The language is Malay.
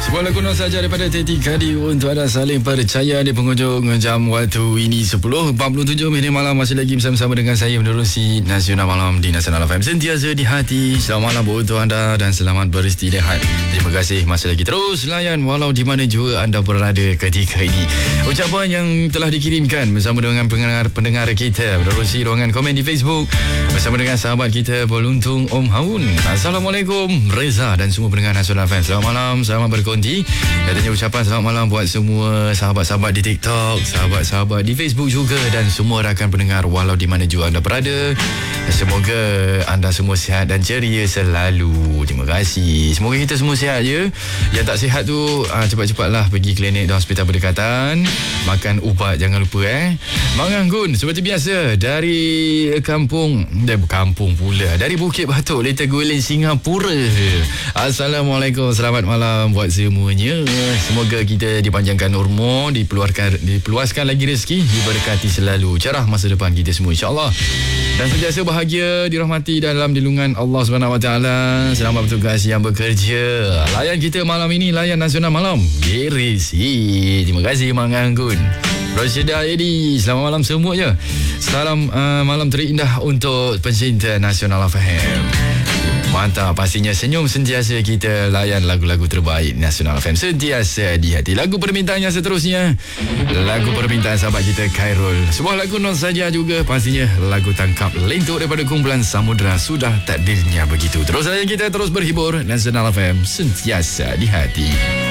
Sebuah lagu saja daripada Teti Kadi untuk anda saling percaya di penghujung jam waktu ini 10.47 malam. Masih lagi bersama-sama dengan saya menerusi Nasional Malam di Nasional FM. Sentiasa di hati. Selamat malam untuk anda dan selamat beristirahat. Terima kasih masih lagi terus layan walau di mana juga anda berada ketika ini. Ucapan yang telah dikirimkan bersama dengan pendengar kita menerusi ruangan komen di Facebook bersama dengan sahabat kita beruntung Om Haun. Assalamualaikum Reza dan semua pendengar Nasional FM. Selamat malam, selamat berkonti. Katanya ucapan selamat malam buat semua sahabat-sahabat di TikTok, sahabat-sahabat di Facebook juga dan semua rakan pendengar walau di mana juga anda berada. Semoga anda semua sihat dan ceria selalu. Terima kasih. Semoga kita semua sihat je. Yang tak sihat tu cepat-cepatlah pergi klinik dan hospital berdekatan. Makan ubat jangan lupa Mang Anggun seperti biasa dari kampung pula dari Bukit Batok, Little Guilin, Singapura. Assalamualaikum, selamat malam buat semuanya. Semoga kita dipanjangkan umur, dipeluaskan lagi rezeki, diberkati selalu, cerah masa depan kita semua insya-Allah. Dan sentiasa bahagia, dirahmati dalam lindungan Allah Subhanahu Wa Taala. Selamat bertugas yang bekerja. Layan kita malam ini, layan Nasional Malam Gerisi. Terima kasih Mang Anggun. Rosida Edi, selamat malam semuanya. Salam malam terindah untuk pencinta Nasional FM. Mantap, pastinya senyum sentiasa kita layan lagu-lagu terbaik Nasional FM sentiasa di hati. Lagu permintaan yang seterusnya, lagu permintaan sahabat kita Khairul. Sebuah lagu non saja juga pastinya lagu tangkap lentuk daripada kumpulan Samudra, sudah takdirnya begitu. Terus saja kita terus berhibur. Nasional FM sentiasa di hati.